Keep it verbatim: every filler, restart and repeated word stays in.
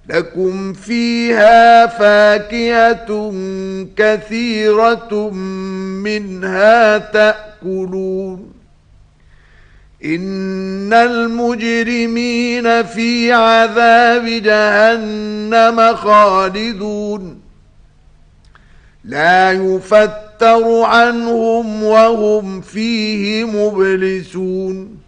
لكم فيها فاكهة كثيرة منها تأكلون إن المجرمين في عذاب جهنم خالدون لا يفتر عنهم وهم فيه مبلسون